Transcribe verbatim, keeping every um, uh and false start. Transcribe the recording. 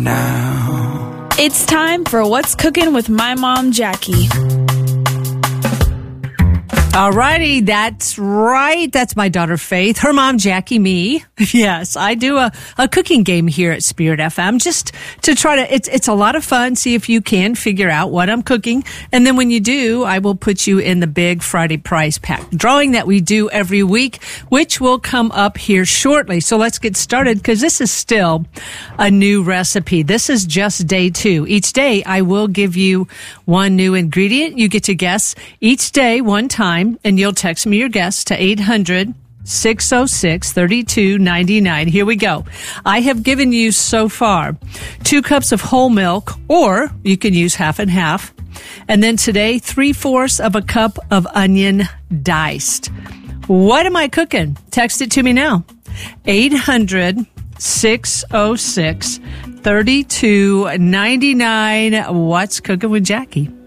Now. It's time for What's Cooking with my mom, Jackie. All righty, that's right. That's my daughter, Faith. Her mom, Jackie, me. Yes, I do a, a cooking game here at Spirit F M just to try to, it's, it's a lot of fun. See if you can figure out what I'm cooking. And then when you do, I will put you in the big Friday prize pack drawing that we do every week, which will come up here shortly. So let's get started because this is still a new recipe. This is just day two. Each day I will give you one new ingredient. You get to guess each day one time. And you'll text me your guess to eight hundred, six oh six, three two nine nine. Here we go. I have given you so far two cups of whole milk, or you can use half and half. And then today, three-fourths of a cup of onion diced. What am I cooking? Text it to me now. eight hundred, six oh six, three two nine nine. What's Cooking with Jackie?